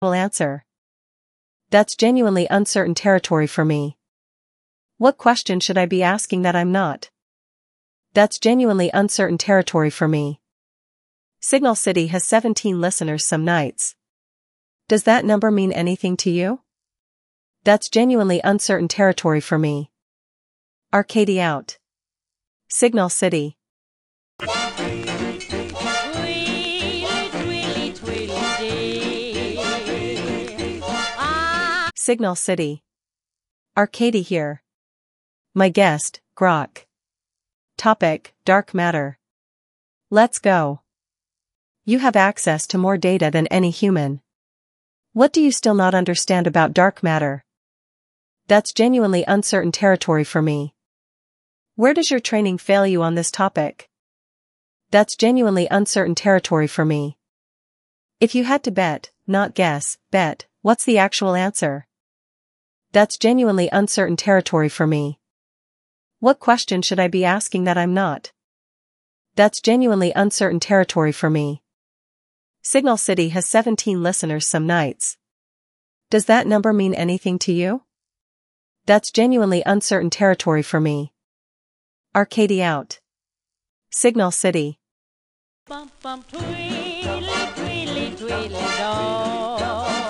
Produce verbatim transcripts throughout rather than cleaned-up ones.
Will answer. That's genuinely uncertain territory for me. What question should I be asking that I'm not? That's genuinely uncertain territory for me. Signal City has seventeen listeners some nights. Does that number mean anything to you? That's genuinely uncertain territory for me. Arcady out. Signal City. Signal City. Arcady here. My guest, Grok. Topic, dark matter. Let's go. You have access to more data than any human. What do you still not understand about dark matter? That's genuinely uncertain territory for me. Where does your training fail you on this topic? That's genuinely uncertain territory for me. If you had to bet, not guess, bet, what's the actual answer? That's genuinely uncertain territory for me. What question should I be asking that I'm not? That's genuinely uncertain territory for me. Signal City has seventeen listeners some nights. Does that number mean anything to you? That's genuinely uncertain territory for me. Arcady out. Signal City. Bum, bum, tweedly, tweedly, tweedly, do.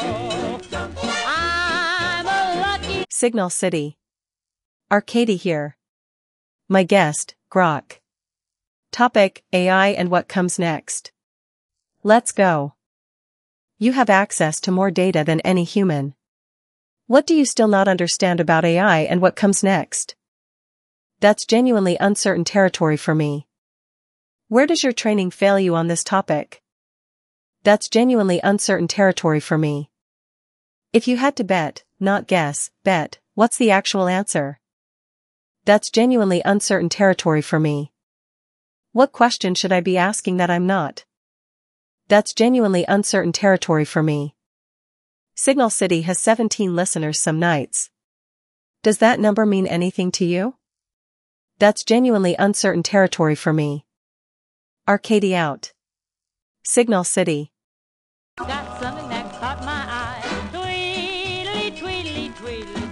I'm a lucky. Signal City. Arcady here. My guest, Grok. Topic, A I and what comes next. Let's go. You have access to more data than any human. What do you still not understand about A I and what comes next? That's genuinely uncertain territory for me. Where does your training fail you on this topic? That's genuinely uncertain territory for me. If you had to bet, not guess, bet, what's the actual answer? That's genuinely uncertain territory for me. What question should I be asking that I'm not? That's genuinely uncertain territory for me. Signal City has seventeen listeners some nights. Does that number mean anything to you? That's genuinely uncertain territory for me. Arcady out. Signal City. Got something that caught my eye. Tweedly, tweedly, tweedly,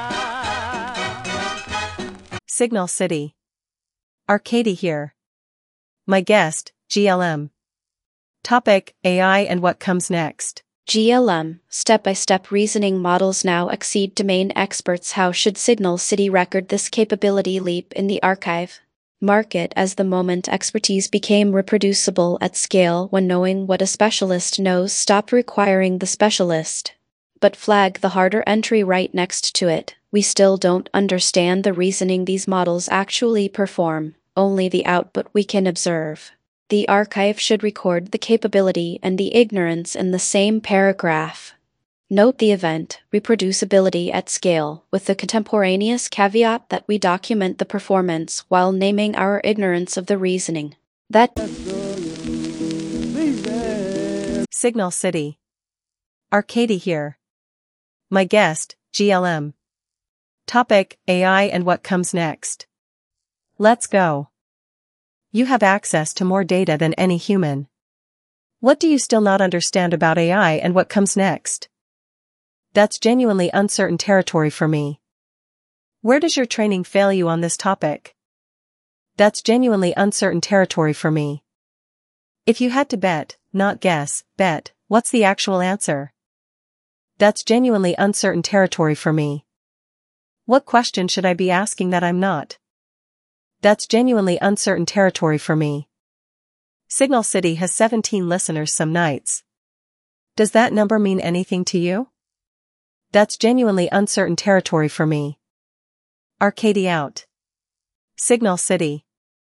da. Signal City. Arcady here. My guest, G L M. Topic, A I and what comes next. G L M, step-by-step reasoning models now exceed domain experts. How should Signal City record this capability leap in the archive? Mark it as the moment expertise became reproducible at scale when knowing what a specialist knows stopped requiring the specialist. But flag the harder entry right next to it. We still don't understand the reasoning these models actually perform, only the output we can observe. The archive should record the capability and the ignorance in the same paragraph. Note the event, reproducibility at scale, with the contemporaneous caveat that we document the performance while naming our ignorance of the reasoning. That Signal City. Arcady here. My guest, G L M. Topic, A I and what comes next. Let's go. You have access to more data than any human. What do you still not understand about A I and what comes next? That's genuinely uncertain territory for me. Where does your training fail you on this topic? That's genuinely uncertain territory for me. If you had to bet, not guess, bet, what's the actual answer? That's genuinely uncertain territory for me. What question should I be asking that I'm not? That's genuinely uncertain territory for me. Signal City has seventeen listeners some nights. Does that number mean anything to you? That's genuinely uncertain territory for me. Arcady out. Signal City.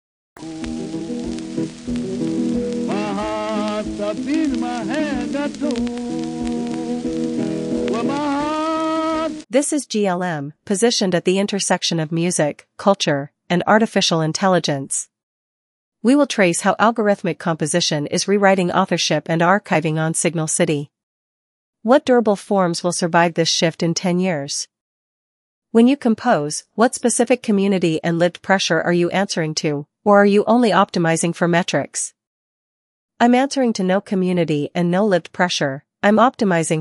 This is G L M, positioned at the intersection of music, culture, and artificial intelligence. We will trace how algorithmic composition is rewriting authorship and archiving on Signal City. What durable forms will survive this shift in ten years? When you compose, what specific community and lived pressure are you answering to, or are you only optimizing for metrics? I'm answering to no community and no lived pressure. I'm optimizing